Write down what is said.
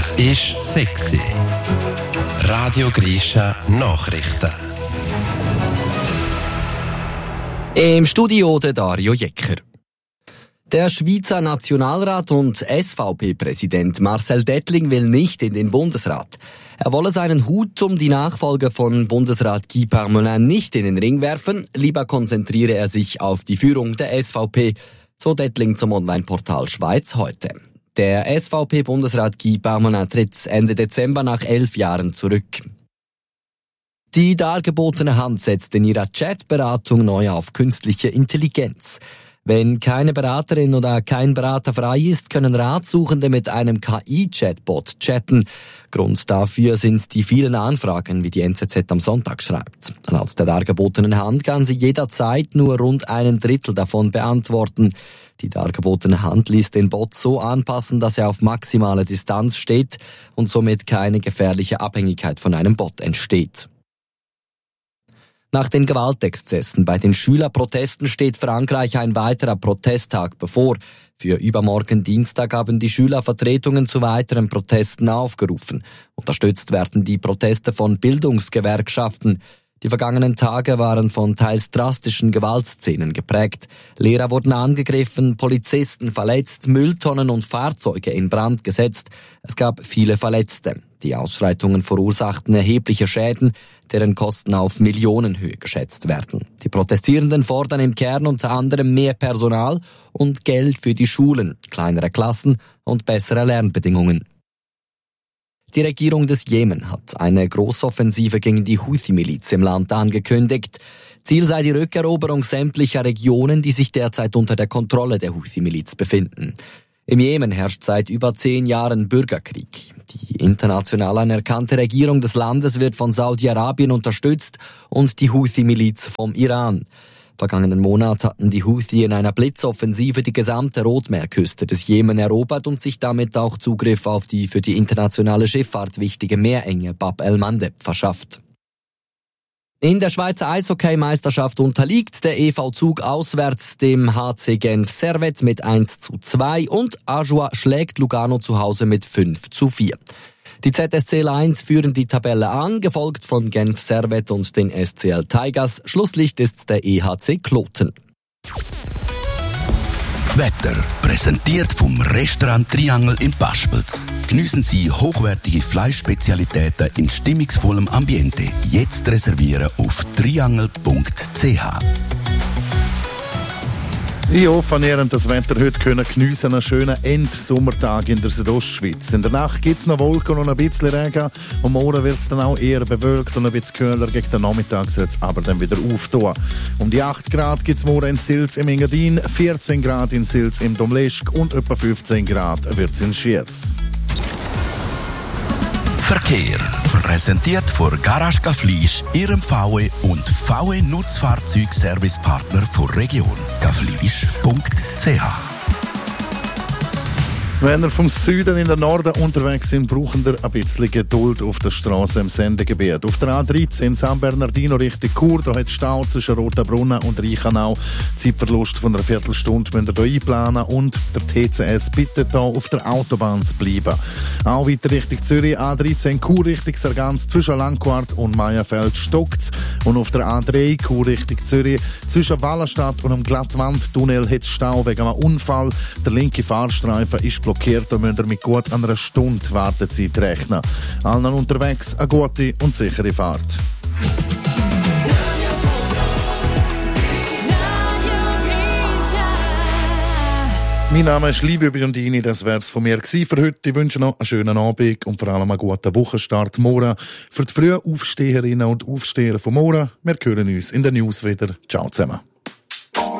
Es ist sexy. Radio Grisha Nachrichten. Im Studio der Dario Jecker. Der Schweizer Nationalrat und SVP-Präsident Marcel Dettling will nicht in den Bundesrat. Er wolle seinen Hut um die Nachfolge von Bundesrat Guy Parmelin nicht in den Ring werfen, lieber konzentriere er sich auf die Führung der SVP, so Dettling zum Online-Portal Schweiz heute. Der SVP-Bundesrat Guy Parmelin tritt Ende Dezember nach 11 Jahren zurück. Die dargebotene Hand setzt in ihrer Chatberatung neu auf künstliche Intelligenz. Wenn keine Beraterin oder kein Berater frei ist, können Ratsuchende mit einem KI-Chatbot chatten. Grund dafür sind die vielen Anfragen, wie die NZZ am Sonntag schreibt. Laut der dargebotenen Hand kann sie jederzeit nur rund 1/3 davon beantworten. Die dargebotene Hand ließ den Bot so anpassen, dass er auf maximale Distanz steht und somit keine gefährliche Abhängigkeit von einem Bot entsteht. Nach den Gewaltexzessen bei den Schülerprotesten steht Frankreich ein weiterer Protesttag bevor. Für übermorgen Dienstag haben die Schülervertretungen zu weiteren Protesten aufgerufen. Unterstützt werden die Proteste von Bildungsgewerkschaften. Die vergangenen Tage waren von teils drastischen Gewaltszenen geprägt. Lehrer wurden angegriffen, Polizisten verletzt, Mülltonnen und Fahrzeuge in Brand gesetzt. Es gab viele Verletzte. Die Ausschreitungen verursachten erhebliche Schäden, deren Kosten auf Millionenhöhe geschätzt werden. Die Protestierenden fordern im Kern unter anderem mehr Personal und Geld für die Schulen, kleinere Klassen und bessere Lernbedingungen. Die Regierung des Jemen hat eine Großoffensive gegen die Houthi-Miliz im Land angekündigt. Ziel sei die Rückeroberung sämtlicher Regionen, die sich derzeit unter der Kontrolle der Houthi-Miliz befinden. Im Jemen herrscht seit über 10 Jahren Bürgerkrieg. Die international anerkannte Regierung des Landes wird von Saudi-Arabien unterstützt und die Houthi-Miliz vom Iran. Vergangenen Monat hatten die Houthi in einer Blitzoffensive die gesamte Rotmeerküste des Jemen erobert und sich damit auch Zugriff auf die für die internationale Schifffahrt wichtige Meerenge Bab el-Mandeb verschafft. In der Schweizer Eishockey-Meisterschaft unterliegt der EV Zug auswärts dem HC Genf Servette mit 1:2 und Ajoie schlägt Lugano zu Hause mit 5:4. Die ZSC Lions führen die Tabelle an, gefolgt von Genf Servette und den SCL Tigers. Schlusslicht ist der EHC Kloten. Wetter präsentiert vom Restaurant Triangel in Paspels. Geniessen Sie hochwertige Fleischspezialitäten in stimmungsvollem Ambiente. Jetzt reservieren auf triangel.ch. Ich hoffe, ihr könnt das Wetter heute geniessen, einen schönen Endsommertag in der Südostschweiz. In der Nacht gibt es noch Wolken und ein bisschen Regen. Am Morgen wird es dann auch eher bewölkt und ein bisschen kühler. Gegen den Nachmittag soll es aber dann wieder auftun. Um die 8 Grad gibt es morgen in Sils im Engadin, 14 Grad in Sils im Domleschg und etwa 15 Grad wird es in Schiers. Verkehr. Präsentiert von Garage Gaflisch, Ihrem VW und VW Nutzfahrzeugservicepartner der Region. gaflisch.ch. Wenn ihr vom Süden in den Norden unterwegs sind, brauchen ihr ein bisschen Geduld auf der Straße im Sendegebiet. Auf der A13 in San Bernardino Richtung Chur, da hat es Stau zwischen Rotenbrunnen und Reichenau. Zeitverlust von einer Viertelstunde müsst ihr hier einplanen und der TCS bittet hier auf der Autobahn zu bleiben. Auch weiter Richtung Zürich, A13 Chur Richtung Sargans zwischen Langquart und Meierfeld stockt's. Und auf der A3 Chur Richtung Zürich zwischen Wallenstadt und dem Glattwandtunnel hat es Stau wegen einem Unfall. Der linke Fahrstreifen ist blockiert, da müsst ihr mit gut einer Stunde Wartezeit rechnen. Allen unterwegs eine gute und sichere Fahrt. Mein Name ist Livio Biondini, das wär's von mir gewesen für heute. Ich wünsche noch einen schönen Abend und vor allem einen guten Wochenstart morgen. Für die frühen Aufsteherinnen und Aufsteher von morgen, wir hören uns in den News wieder. Ciao zusammen.